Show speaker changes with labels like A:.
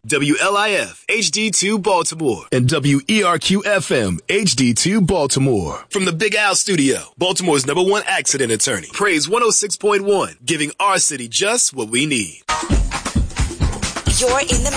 A: WLIF HD2 Baltimore and WERQ FM HD2 Baltimore. From the Big Al Studio, Baltimore's #1 accident attorney. Praise 106.1, giving our city just what we need.
B: You're in the